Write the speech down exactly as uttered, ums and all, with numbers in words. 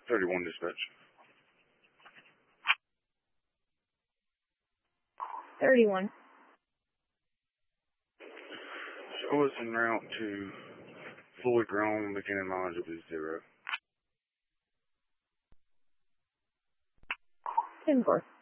thirty-one dispatch. thirty-one. Show us en route to Floyd Rome, beginning mileage will be zero. ten four.